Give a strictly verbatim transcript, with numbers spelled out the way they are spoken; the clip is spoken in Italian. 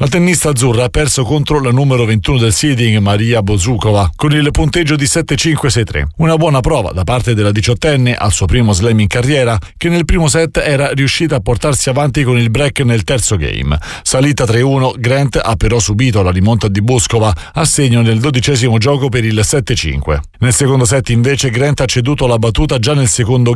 La tennista azzurra ha perso contro la numero ventuno del seeding Maria Bozukova con il punteggio di sette cinque sei tre. Una buona prova da parte della diciottenne al suo primo slam in carriera, che nel primo set era riuscita a portarsi avanti con il break nel terzo game. Salita tre uno, Grant ha però subito la rimonta di Boskova a segno nel dodicesimo gioco per il sette cinque. Nel secondo set invece Grant ha ceduto la battuta già nel secondo